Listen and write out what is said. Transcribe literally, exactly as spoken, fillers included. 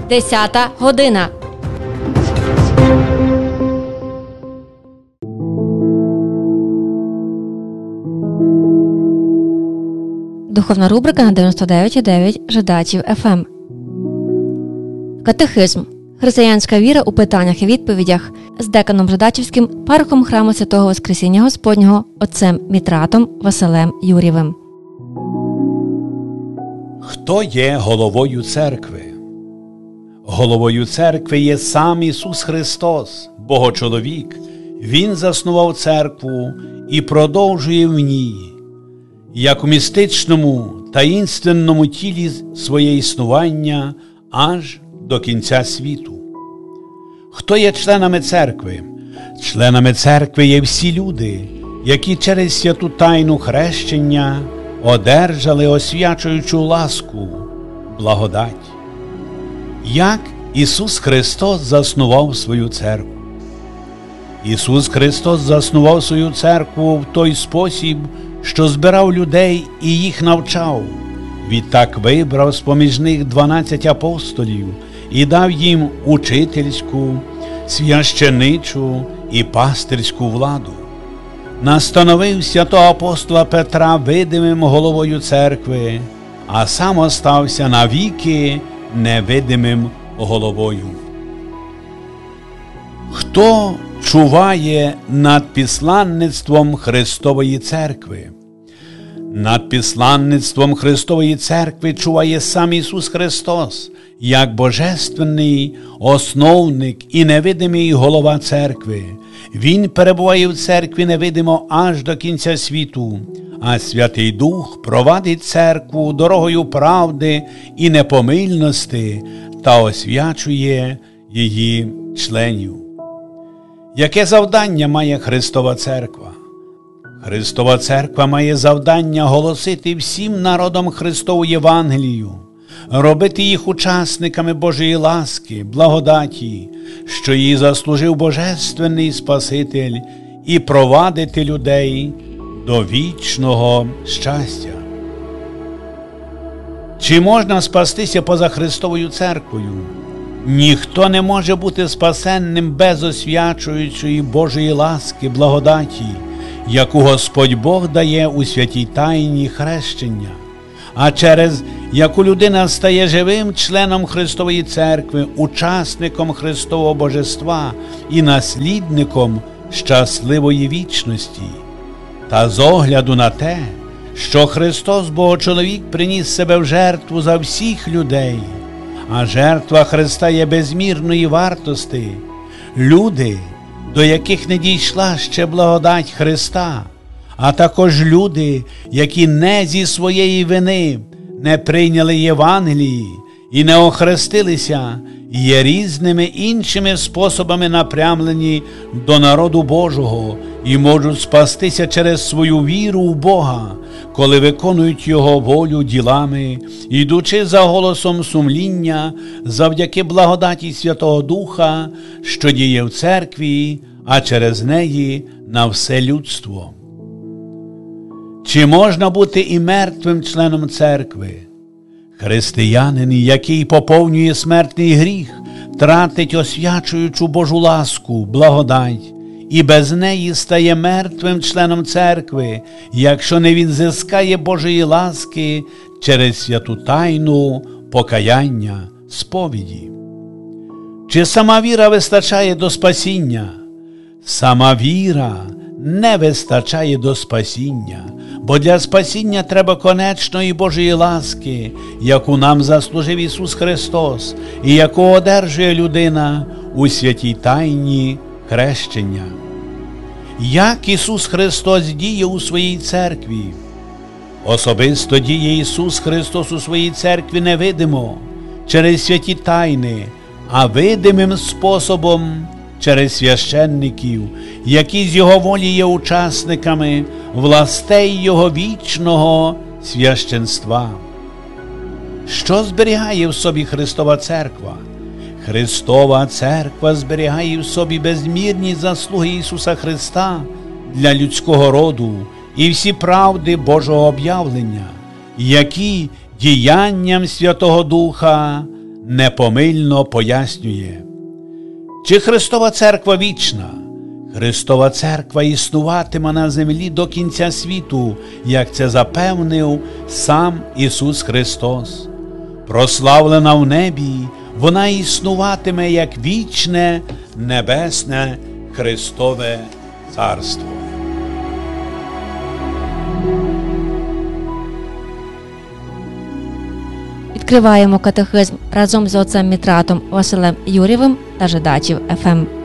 десята година. Духовна рубрика на дев'яносто дев'ять і дев'ять Жидачів еф ем. Катехизм. Християнська віра у питаннях і відповідях з деканом Жидачівським, парохом храму Святого Воскресіння Господнього, отцем Мітратом Василем Юрєвим. Хто є головою церкви? Головою церкви є сам Ісус Христос, Богочоловік. Він заснував церкву і продовжує в ній, як у містичному таїнственному тілі своє існування аж до кінця світу. Хто є членами церкви? Членами церкви є всі люди, які через святу тайну хрещення одержали освячуючу ласку, благодать. Як Ісус Христос заснував свою церкву? Ісус Христос заснував свою церкву в той спосіб, що збирав людей і їх навчав. Відтак вибрав з-поміж них дванадцять апостолів і дав їм учительську, священичу і пастирську владу. Настановив святого апостола Петра видимим головою церкви, а сам остався навіки невидимим головою. Хто чуває над післанництвом Христової церкви? Над післанництвом Христової церкви чуває сам Ісус Христос, як божественний основник і невидимий голова церкви. Він перебуває в церкві невидимо аж до кінця світу, а Святий Дух провадить церкву дорогою правди і непомильності та освячує її членів. Яке завдання має Христова церква? Христова церква має завдання голосити всім народам Христову Євангелію, робити їх учасниками Божої ласки, благодаті, що її заслужив Божественний Спаситель, і провадити людей до вічного щастя. Чи можна спастися поза Христовою церквою? Ніхто не може бути спасенним без освячуючої Божої ласки, благодаті, яку Господь Бог дає у святій тайні хрещення, а через яку людина стає живим членом Христової церкви, учасником Христового божества і наслідником щасливої вічності. Та з огляду на те, що Христос Богочоловік приніс себе в жертву за всіх людей, а жертва Христа є безмірної вартості, люди, до яких не дійшла ще благодать Христа, а також люди, які не зі своєї вини не прийняли Євангелії і не охрестилися, є різними іншими способами напрямлені до народу Божого і можуть спастися через свою віру в Бога, коли виконують Його волю ділами, ідучи за голосом сумління, завдяки благодаті Святого Духа, що діє в церкві, а через неї на все людство. Чи можна бути і мертвим членом церкви? Християнин, який поповнює смертний гріх, тратить освячуючу Божу ласку, благодать, і без неї стає мертвим членом церкви, якщо не відзискає Божої ласки через святу тайну покаяння, сповіді. Чи сама віра вистачає до спасіння? Сама віра не вистачає до спасіння, бо для спасіння треба конечної Божої ласки, яку нам заслужив Ісус Христос і яку одержує людина у святій тайні хрещення. Як Ісус Христос діє у своїй церкві? Особисто діє Ісус Христос у своїй церкві невидимо, через святі тайни, а видимим способом через священників, які з Його волі є учасниками властей Його вічного священства. Що зберігає в собі Христова церква? Христова церква зберігає в собі безмірні заслуги Ісуса Христа для людського роду і всі правди Божого об'явлення, які діянням Святого Духа непомильно пояснює: чи Христова Церква вічна? Христова Церква існуватиме на землі до кінця світу, як це запевнив сам Ісус Христос. Прославлена в небі, вона існуватиме як вічне, небесне, Христове Царство. Відкриваємо катехизм разом з отцем Мітратом Василем Юрєвим та Жидачів еф ем.